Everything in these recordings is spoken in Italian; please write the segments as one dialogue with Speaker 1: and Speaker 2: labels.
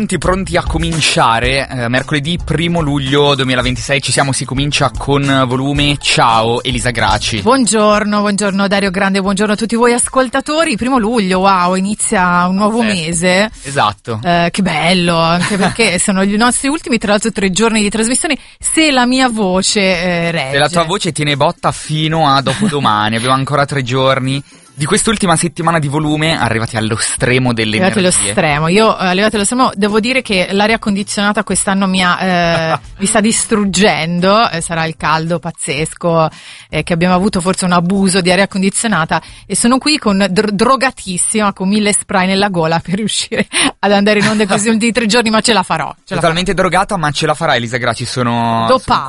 Speaker 1: Pronti a cominciare. Mercoledì 1 luglio 2026 si comincia con Volume. Ciao Elisa Graci.
Speaker 2: Buongiorno Dario Grande, buongiorno a tutti voi ascoltatori. 1 luglio, wow, inizia un nuovo mese.
Speaker 1: Esatto.
Speaker 2: Che bello, anche perché sono i nostri ultimi, tra l'altro, 3 giorni di trasmissione, se la mia voce regge.
Speaker 1: Se la tua voce tiene botta fino a dopodomani, abbiamo ancora 3 giorni. Di quest'ultima settimana di Volume, arrivati allo stremo delle energie.
Speaker 2: Arrivati allo stremo, devo dire che l'aria condizionata quest'anno mi sta distruggendo, sarà il caldo pazzesco che abbiamo avuto, forse un abuso di aria condizionata, e sono qui con drogatissima, con 1000 spray nella gola per riuscire ad andare in onda questi ultimi 3 giorni, ma ce la farò.
Speaker 1: Totalmente drogata, ma ce la farà Elisa Graci, sono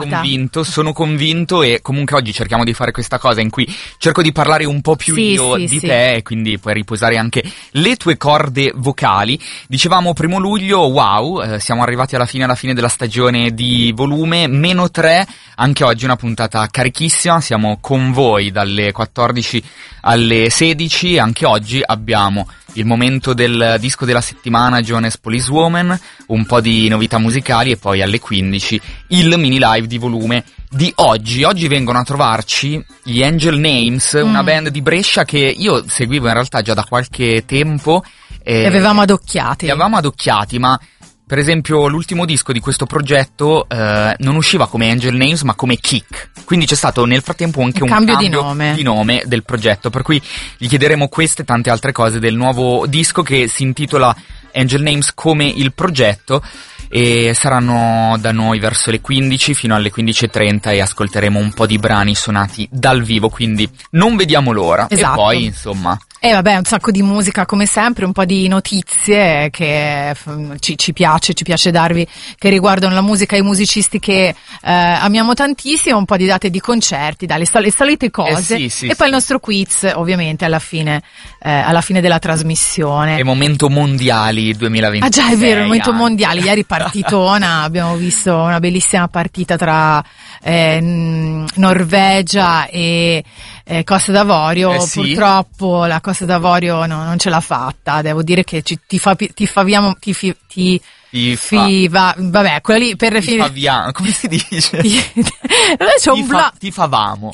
Speaker 1: convinto, e comunque oggi cerchiamo di fare questa cosa in cui cerco di parlare un po' più di te, e quindi puoi riposare anche le tue corde vocali. Dicevamo 1 luglio, wow, siamo arrivati alla fine della stagione di Volume, -3, anche oggi una puntata carichissima, siamo con voi dalle 14 alle 16, anche oggi abbiamo il momento del disco della settimana, Jonas Policewoman, un po' di novità musicali e poi alle 15 il mini live di Volume di oggi. Oggi vengono a trovarci gli Angel Names, una band di Brescia che io seguivo in realtà già da qualche tempo.
Speaker 2: Li avevamo adocchiati, ma per esempio l'ultimo disco di questo progetto non usciva come Angel Names ma come Kick, quindi c'è stato nel frattempo anche un cambio di nome del progetto, per cui gli chiederemo queste e tante altre cose del nuovo disco che si intitola Angel Names come il progetto, e saranno da noi verso le 15 fino alle 15:30 e ascolteremo un po' di brani suonati dal vivo, quindi non vediamo l'ora. Esatto.
Speaker 1: E poi insomma
Speaker 2: un sacco di musica come sempre, un po' di notizie che ci piace darvi, che riguardano la musica e i musicisti che amiamo tantissimo, un po' di date di concerti, le solite cose, poi il nostro quiz ovviamente alla fine della trasmissione.
Speaker 1: E momento mondiali 2026.
Speaker 2: Ah già, è vero, il momento mondiali, ieri partitona, abbiamo visto una bellissima partita tra Norvegia e Costa d'Avorio. Purtroppo la Costa d'Avorio non ce l'ha fatta, devo dire che vabbè, quella lì per finire.
Speaker 1: Come si dice?
Speaker 2: Tifavamo,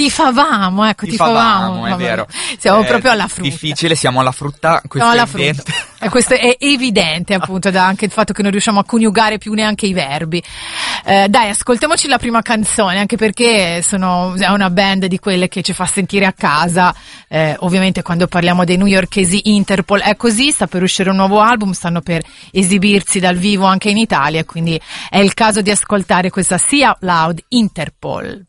Speaker 1: è vero.
Speaker 2: Siamo proprio alla frutta.
Speaker 1: Difficile, siamo alla frutta,
Speaker 2: questo è evidente, appunto, da anche il fatto che non riusciamo a coniugare più neanche i verbi. Dai, ascoltiamoci la prima canzone, anche perché è una band di quelle che ci fa sentire a casa. Ovviamente quando parliamo dei newyorkesi Interpol è così, sta per uscire un nuovo album, stanno per esibirsi dal vivo anche in Italia, quindi è il caso di ascoltare questa See Out Loud Interpol.